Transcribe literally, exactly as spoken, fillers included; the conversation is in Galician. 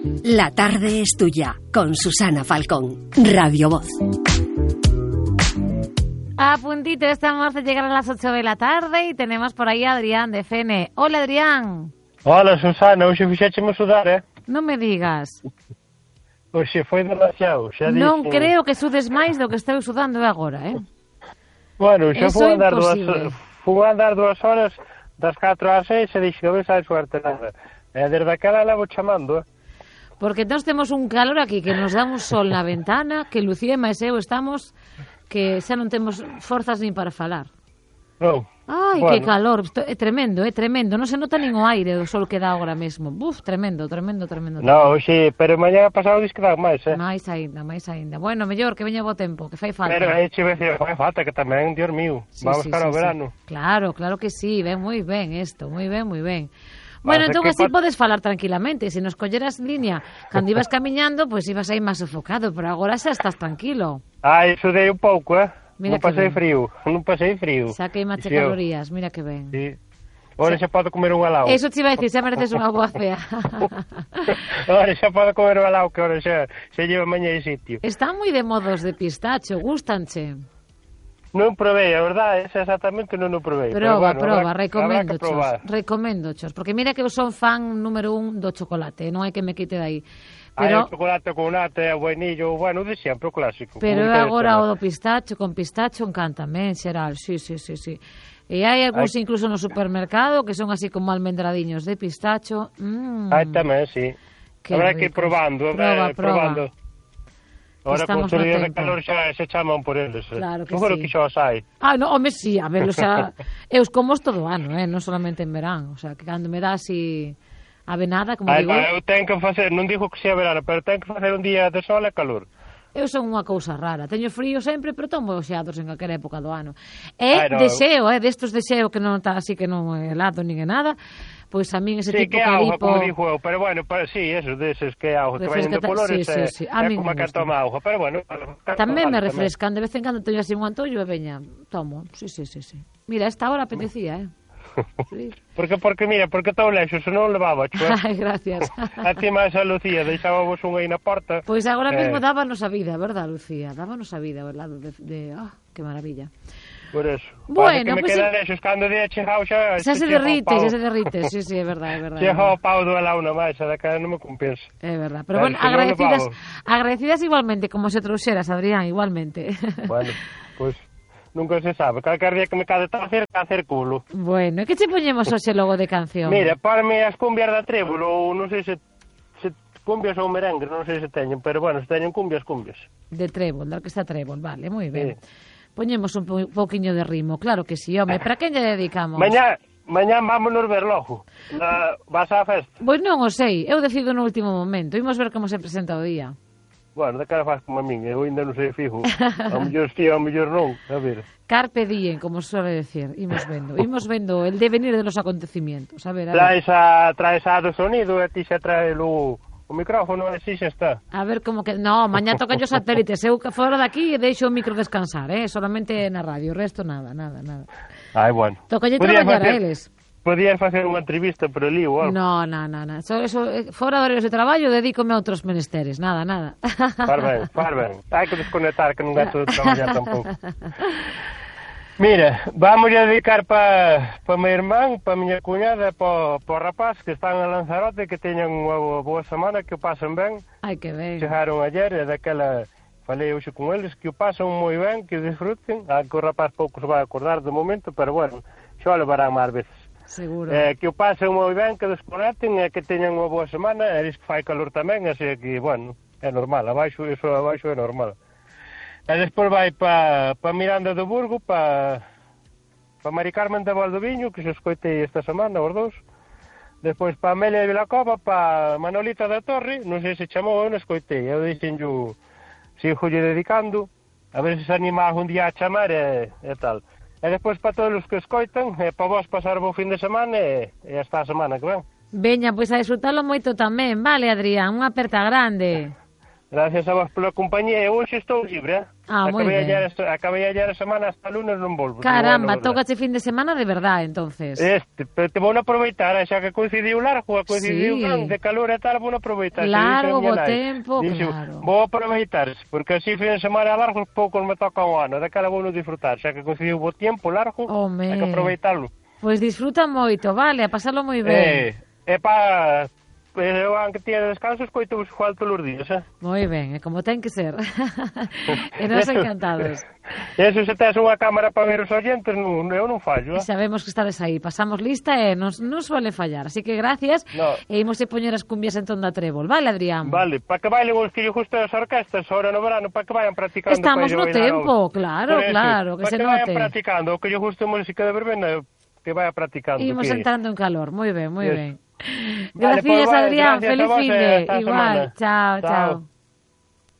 La tarde es tuya, con Susana Falcón, Radio Voz. A puntito estamos de llegar a las ocho de la tarde y tenemos por ahí a Adrián de F N. Hola, Adrián. Hola, Susana, hoxe fixécheme sudar, eh? Non me digas. Hoxe foi demasiado, xa dixen. Non creo que sudes máis do que estou sudando agora, eh? Bueno, xa Eso fui andar dúas, imposible. fui andar dúas horas, das catro ás seis, e dixen, a ver se hai suerte nada. E desde aquela levo chamando, eh? Porque nós temos un calor aquí que nos dá un sol na ventana, que Lucía e máis eu estamos que xa non temos forzas nin para falar. Non. Ai, Bueno. que calor, Esto é tremendo, é tremendo, non se nota nin o aire do sol que dá agora mesmo. Buf, tremendo, tremendo, tremendo. No, hoxe, pero mañá pasado dis que dá máis, eh? Máis aínda, máis aínda. Bueno, mellor que veña bo tempo, que fai falta. Pero aí che decir, fai falta que tamén, Dios mío, Sí, vamos sí, cara sí, ao verano. sí. Claro, claro que sí, ven moi ben isto, moi ben, moi ben. Bueno, Así entón que así pa- podes falar tranquilamente. Se nos colleras línea cando ibas camiñando, pois pues ibas aí máis sofocado, pero agora xa estás tranquilo. Ai, sudei un pouco, eh? Mira Non que pasei ben. frío, non pasei frío. Xa queimache Sí, eu- calorías, mira que ben. Sí. Ora xa podo comer un alao. Eso te iba a decir, xa mereces unha boa cea. Ora xa podo comer un alao, que ora xa, xa lleva mañá de sitio. Están moi de modos de pistacho, gustanche. Non provei, a verdade, esa exactamente non o provei. Proba, pero bueno, proba, habrá- recomendo habrá que probar. chos, recomendo chos, porque mira que eu son fan número un do chocolate, non hai que me quite de aí. Hai Pero o chocolate con nata, o vainillo, bueno, de sempre, o clásico. pero como agora o interesa, do pistacho, con pistacho encántame, en xeral, sí, sí, sí, sí. E hai algúns Hai- incluso no supermercado que son así como almendradiños de pistacho. Mm, Hai tamén, sí. qué Habrá que ir ricos. probando, Proba, eh, proba. probando. Ahora Estamos con os no días de tempo. calor xa se chaman por eles. eh. Claro que Seguro sí. que xa os hai. Ah, no, home, sí, a ver, o sea, eu os como todo o ano, eh, non solamente en verán, o sea, que cando me dá así avenada, como Ai, digo, pa, eu tenho que facer, non digo que sea verano, pero tenho que facer un día de sol e calor. eu son unha cousa rara. Teño frío sempre, pero tomo xeados en calquera época do ano. E Ai, no. deseo, eh, destos deseo que non está así que non é helado nin é nada, pois a min ese Sí, tipo que auga, calipo... como dixo eu, pero bueno, para, sí, eso, deses que auga, que Refresca vayan de ta- colores, sí, sí, é, sí, a é min como me que gusta. toma auga, pero bueno, para, Tamén me para- refrescan, de vez en cando teño así un antollo e veña, tomo, sí, sí, sí, sí. Mira, esta hora apetecía, eh. Sí. Porque, porque, mira, porque estou lexo, se non levaba, chua. Ai, gracias. A ti máis a Lucía, deixábamos un aí na porta. Pois agora Eh. mesmo dábanos a vida, verdad, Lucía? Dábanos a vida ao lado de... de... Ah, que maravilla. Por eso. Bueno, Pasa que me pues queda sí. lexos, cando día chegao xa... Xa se chega o derrite, pau. xa se derrite, sí, sí, é verdade, é verdade. é Chega verdade. o pau do helado na máis, a da cara non me compensa. É verdade, pero Claro, bueno, se non agradecidas, levamos. agradecidas igualmente, como se trouxeras, Adrián, igualmente. Bueno, pois... Pues, nunca se sabe. Calcar día que me cade tacer, tacer culo. Bueno, e que che poñemos hoxe logo de canción? Mira, parme as cumbias da trébol, ou non sei se, se cumbias ou merengue, non sei se teñen, pero bueno, se teñen cumbias, cumbias. De trébol, da orquesta trébol, vale, moi ben. Sí. Poñemos un po pouquiño de ritmo, claro que sí, home, para quen lle dedicamos? Mañá, mañá vámonos ver logo. Na, vas á festa. Pois non o sei, eu decido no último momento, imos ver como se presenta o día. Bueno, de cara faz como a min, eu ainda non sei fijo. A mellor sí, a mellor non, a ver. Carpe diem, como suele decir, imos vendo, imos vendo el devenir de los acontecimientos, a ver, a ver. Traes a, traes a do sonido e ti xa trae o, o micrófono e así xa está. A ver como que... No, mañá toca yo satélites. Eu que fora daqui e deixo o micro descansar, eh? Solamente na radio, o resto nada, nada, nada. Ai, bueno. Toca lle Podías traballar a facer- eles. Podías facer unha entrevista por ali ou algo. No, no, no, no. So, eso, eh, fora de horarios de traballo, dedícome a outros menesteres. Nada, nada. Far ben, far ben. Hai que desconectar, que non gasto de traballar tampouco. Mira, vamos a dedicar para pa mi irmán, para miña cuñada, para pa rapaz que están en Lanzarote, que teñan unha boa semana, que o pasen ben. Ai, que ben. Chegaron ayer e daquela falei hoxe con eles, que o pasan moi ben, que disfruten. A que o rapaz pouco se vai acordar de momento, pero bueno, xa o levarán máis veces. Seguro. Eh, que o pasen moi ben, que desconecten e que teñan unha boa semana, e dis que fai calor tamén, así que, bueno, é normal, abaixo, iso abaixo é normal. E despois vai pa, pa Miranda do Burgo, pa, pa Mari Carmen de Valdoviño, que se escoitei esta semana, os dous. Despois pa Amelia de Vilacova, pa Manolita da Torre, non sei se chamou, eu non escoitei, eu dixenllo, sigo lle dedicando, a ver se se anima un día a chamar e, e tal. E despois para todos os que escoitan, e para vos pasar o fin de semana e, e hasta a semana que ven. Veña, pois a disfrutalo moito tamén, vale, Adrián? Unha aperta grande. Gracias a vos pola compañía. Eu hoxe estou libre, eh? Ah, moi acabei ben. ayer, acabei ayer a semana hasta lunes non volvo. Caramba, Bueno, tócache fin de semana de verdad, entonces. Este, pero te vou a aproveitar, eh, xa que coincidiu largo, a coincidiu Sí. gran, de calor e tal, vou a aproveitar. Largo, bo bo tempo, claro. Vou aproveitar, porque así fin de semana largo poucos me toca o ano, daquela vou no disfrutar, xa que coincidiu bo tempo largo, Home. hai que aproveitarlo. Pois disfruta moito, vale, a pasarlo moi ben. Eh, é pa... Eu, aunque tiña descanso, escoito vos igual todos os días, eh? Moi ben, é como ten que ser. E nos encantados. Eso, se tes unha cámara para ver os oyentes, non, eu non fallo, eh? Sabemos que estades aí, pasamos lista e nos, non suele fallar. Así que gracias, No. e imos a poñer as cumbias en Tonda Trébol. Vale, Adrián? Vale, para que bailen os que justo as orquestas ahora no verano, para que vayan practicando. Estamos para no yo bailar tempo, hoy. claro, Por eso, claro, que para se que note. vayan practicando, o que yo justo música de verbena, que vaya practicando. Imos que... entrando en calor, moi ben, moi Yes. ben. Vale, Gracias, pues, vale, Adrián, gracias feliz a vos, fin eh, de. hasta Igual, semana. chao, Chao. chao.